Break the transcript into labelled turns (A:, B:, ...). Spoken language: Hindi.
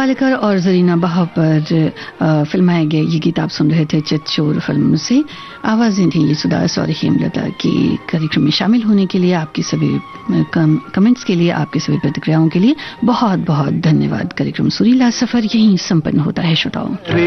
A: पालेकर और जरीना बहाव पर फिल्माए गए ये गीत आप सुन रहे थे चितचोर फिल्म से। आवाजें थी सुदास और हेमलता की। कार्यक्रम में शामिल होने के लिए, आपकी सभी कमेंट्स के लिए, आपकी सभी प्रतिक्रियाओं के लिए बहुत बहुत धन्यवाद। कार्यक्रम सुरीला सफर यहीं संपन्न होता है श्रोताओं।